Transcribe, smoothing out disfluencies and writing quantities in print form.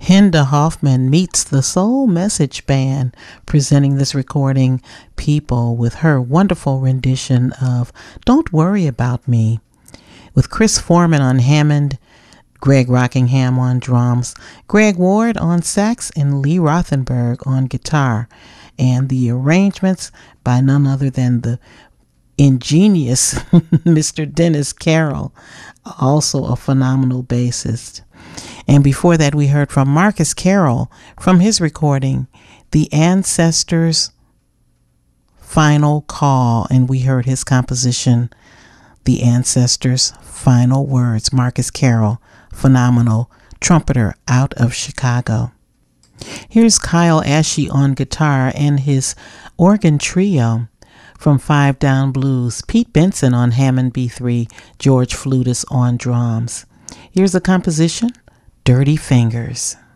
Hinda Hoffman meets the Soul Message Band, presenting this recording, People, with her wonderful rendition of Don't Worry About Me, with Chris Foreman on Hammond, Greg Rockingham on drums, Greg Ward on sax, and Lee Rothenberg on guitar, and the arrangements by none other than the ingenious Mr. Dennis Carroll, also a phenomenal bassist. And before that, we heard from Marcus Carroll from his recording, The Ancestors' Final Call, and we heard his composition, The Ancestors' Final Words. Marcus Carroll, phenomenal trumpeter out of Chicago. Here's Kyle Ashe on guitar and his organ trio from Five Down Blues. Pete Benson on Hammond B3, George Flutis on drums. Here's a composition, Dirty Fingers.